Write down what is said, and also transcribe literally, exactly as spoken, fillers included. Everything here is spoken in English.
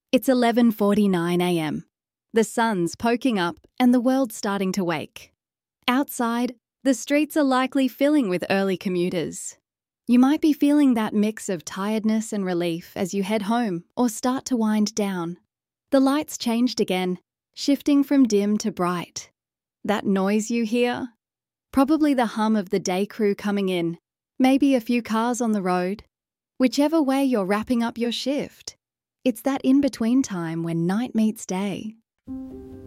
It's eleven forty-nine a m. The sun's poking up and the world's starting to wake. Outside, the streets are likely filling with early commuters. You might be feeling that mix of tiredness and relief as you head home or start to wind down. The lights changed again, shifting from dim to bright. That noise you hear? Probably the hum of the day crew coming in, maybe a few cars on the road. Whichever way you're wrapping up your shift, it's that in-between time when night meets day.